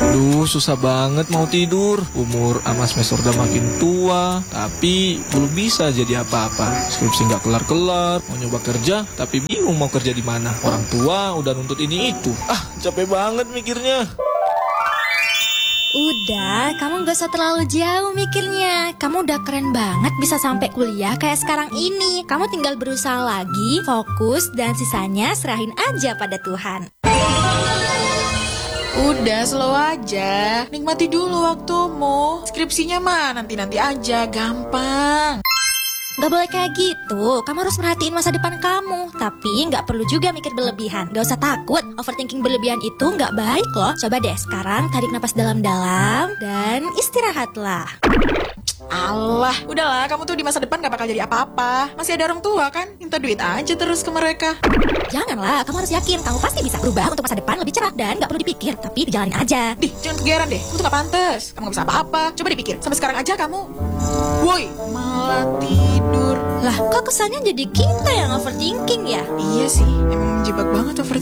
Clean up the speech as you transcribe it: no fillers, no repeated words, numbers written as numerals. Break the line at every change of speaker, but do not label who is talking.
Duh, susah banget mau tidur. Umur ama semester udah makin tua, tapi belum bisa jadi apa-apa. Skripsi nggak kelar-kelar, mau nyoba kerja, tapi bingung mau kerja di mana. Orang tua udah nuntut ini itu. Capek banget mikirnya.
Udah, kamu gak usah terlalu jauh mikirnya. Kamu udah keren banget bisa sampai kuliah kayak sekarang ini. Kamu tinggal berusaha lagi, fokus, dan sisanya serahin aja pada Tuhan.
Udah, slow aja. Nikmati dulu waktumu. Skripsinya mah nanti-nanti aja, gampang.
Gak boleh kayak gitu. Kamu harus merhatiin masa depan kamu. Tapi gak perlu juga mikir berlebihan. Gak usah takut. Overthinking berlebihan itu gak baik loh. Coba deh sekarang tarik napas dalam-dalam dan istirahatlah.
Alah, udahlah, kamu tuh di masa depan gak bakal jadi apa-apa. Masih ada orang tua kan? Minta duit aja terus ke mereka.
Janganlah, kamu harus yakin kamu pasti bisa berubah untuk masa depan lebih cerah. Dan gak perlu dipikir, tapi dijalanin aja.
Jangan kegeran deh, kamu tuh gak pantes. Kamu gak bisa apa-apa, coba dipikir. Sampai sekarang aja kamu, woi, malah tidur.
Lah, kok kesannya jadi kita yang overthinking ya?
Iya sih, emang menjebak banget overthinking.